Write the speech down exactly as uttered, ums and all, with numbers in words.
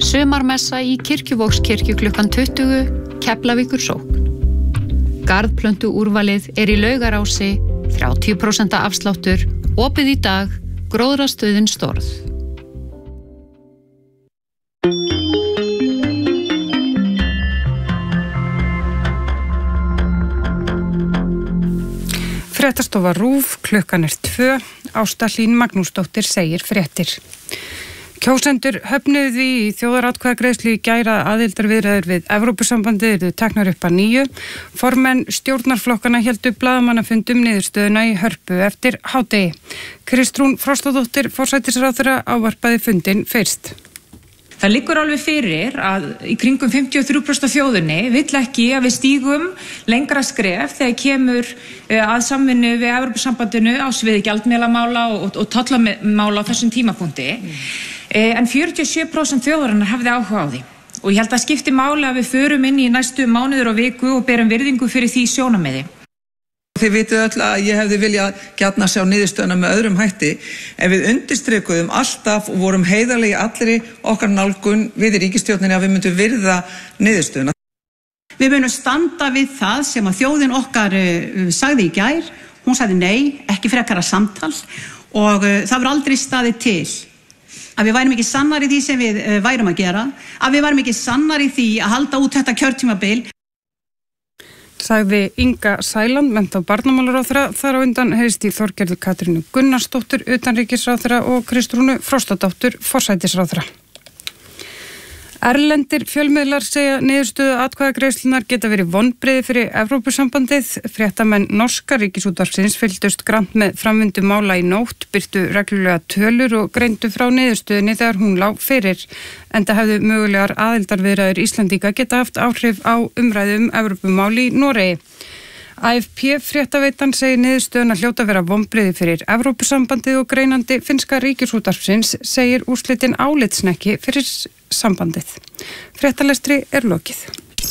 Sumarmessa í Kirkjuvogskirkju klukkan tuttugu, Keflavíkur sókn. Garðplöntu úrvalið er í Laugarási, þrjátíu prósent afsláttur, opið í dag, Gróðrastöðin Storð. Fréttastofa RÚV, klukkan er tvö, Ásta Hlín Magnúsdóttir segir fréttir. Kjósendur höfnuðu því í þjóðaratkvæðagreiðslu í gær að aðildarviðræður við Evrópusambandið yrðu teknar upp að nýju. Formenn stjórnarflokkana héldu blaðamannafund um niðurstöðuna í Hörpu eftir hádegi. Kristrún Frostadóttir, forsætisráðherra, ávarpaði fundinn fyrst. Það liggur alveg fyrir að í kringum fimmtíu og þrjú prósent af þjóðinni vill ekki að við stígum lengra skref þegar kemur að samvinnu við Evrópusambandinu á sviði gjaldmiðlamála og, og, og tollamála á þessum tímapunkti. Mm. En fjörutíu og sjö prósent þjóðarinnar hafði áhuga á því. Og ég held að skipti máli að við förum inn í næstu mánuður og viku og berum virðingu fyrir því sjónarmiði. Þið vitið öll að ég hefði viljað gjarna sjá niðurstöðuna með öðrum hætti, en við undirstrikuðum alltaf og vorum heiðarlegi allri okkar nálgun við í ríkisstjórninni að við myndum virða niðurstöðuna. Við munum standa við það sem að þjóðin okkar uh, sagði í gær. Hún sagði nei, ekki frekara samtal og uh, það var aldrei staðið til að við værum ekki sannar í því sem við uh, værum að gera, að við værum ekki sannar í því að halda út þetta kjörtímabil. Sagði Inga Sæland, mennta- og barnamálaráðherra, þar á undan heyrist í Þorgerði Katrínu Gunnarsdóttur, utanríkisráðherra og Kristrúnu Frostadóttur, forsætisráðherra. Erlendir fjölmiðlar segja niðurstöðu atkvæðagreiðslunnar geta verið vonbrigði fyrir Evrópusambandið. Fréttamenn norska ríkisútvarpsins fylgdust grannt með framvindu mála í nótt, birtu reglulega tölur og greindu frá niðurstöðunni þegar hún lá fyrir. Enda hefðu mögulegar aðildarviðræður Íslendinga geta haft áhrif á umræðu um Evrópumál í Noregi. A F P fréttaveitan segir niðurstöðuna hljóta vera vonbrigði fyrir Evrópusambandið og greinandi finnska ríkisútvarpsins segir úrslitin álitsnekki fyrir sambandið. Fréttalestri er lokið.